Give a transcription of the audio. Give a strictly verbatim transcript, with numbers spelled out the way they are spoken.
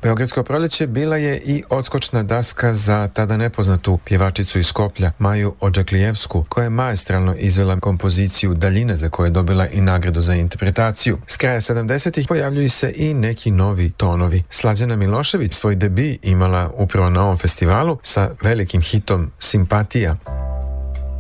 Beogradsko proljeće bila je i odskočna daska za tada nepoznatu pjevačicu iz Skoplja, Maju Odžaklijevsku, koja je maestralno izvela kompoziciju Daljine, za koju je dobila i nagradu za interpretaciju. S kraja sedamdesetih pojavljuju se i neki novi tonovi. Slađana Milošević svoj debi imala upravo na ovom festivalu sa velikim hitom Simpatija.